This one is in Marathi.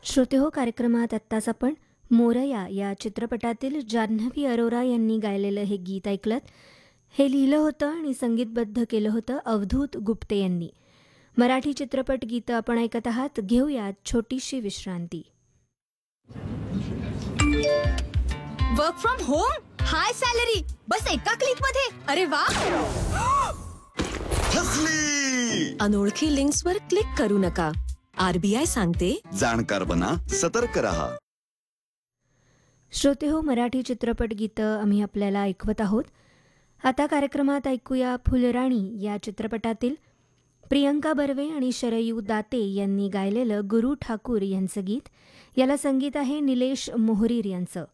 श्रोतेहो कार्यक्रमात आत्ताच आपण मोरया या चित्रपटातील जान्हवी अरोरा यांनी गायलेलं हे गीत ऐकलत. हे लिहिलं होतं आणि संगीतबद्ध केलं होतं अवधूत गुप्ते यांनी. मराठी चित्रपट गीतं आपण ऐकत आहात. घेऊयात छोटीशी विश्रांती. Work from home, high salary, बस एका क्लिक मध्ये. अरे वा. हसली. अनोळखी लिंक्सवर क्लिक करू नका. आरबीआय सांगते, जाणकार बना, सतर्क रहा. श्रोतेहो मराठी चित्रपट गीतं आम्ही आपल्याला ऐकवत आहोत. आता कार्यक्रमात ऐकूया फुलराणी या चित्रपटातील प्रियंका बर्वे आणि शरयू दाते यांनी गायलेलं गुरु ठाकूर यांचं गीत. याला संगीत आहे निलेश मोहरीर यांचं.